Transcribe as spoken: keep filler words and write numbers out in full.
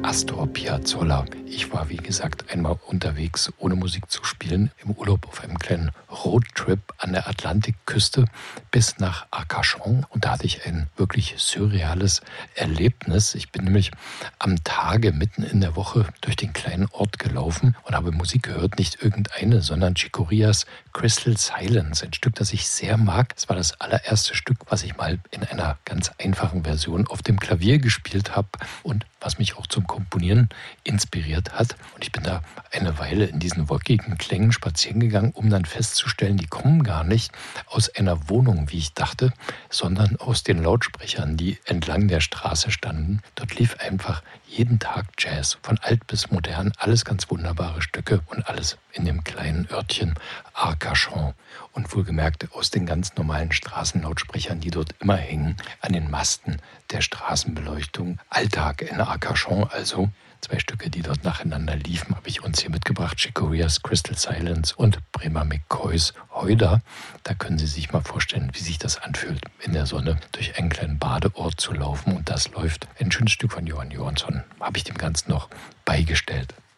Astor Piazzolla. Ich war, wie gesagt, einmal unterwegs, ohne Musik zu spielen, im Urlaub auf einem kleinen Roadtrip an der Atlantikküste bis nach Arcachon. Und da hatte ich ein wirklich surreales Erlebnis. Ich bin nämlich am Tage mitten in der Woche durch den kleinen Ort gelaufen und habe Musik gehört. Nicht irgendeine, sondern Chico Rias Crystal Silence. Ein Stück, das ich sehr mag. Es war das allererste Stück, was ich mal in einer ganz einfachen Version auf dem Klavier gespielt habe und was mich auch zum Komponieren inspiriert hat. Und ich bin da eine Weile in diesen wolkigen Klängen spazieren gegangen, um dann festzustellen, die kommen gar nicht aus einer Wohnung, wie ich dachte, sondern aus den Lautsprechern, die entlang der Straße standen. Dort lief einfach jeden Tag Jazz, von alt bis modern, alles ganz wunderbare Stücke und alles in dem kleinen Örtchen Arcachon. Und wohlgemerkt aus den ganz normalen Straßenlautsprechern, die dort immer hängen, an den Masten der Straßenbeleuchtung. Alltag in Arcachon also. Zwei Stücke, die dort nacheinander liefen, habe ich uns hier mitgebracht. Chico Rias Crystal Silence und Bremer McCoys Heuder. Da können Sie sich mal vorstellen, wie sich das anfühlt, in der Sonne durch einen kleinen Badeort zu laufen. Und das läuft. Ein schönes Stück von Johann Johansson habe ich dem Ganzen noch beigestellt.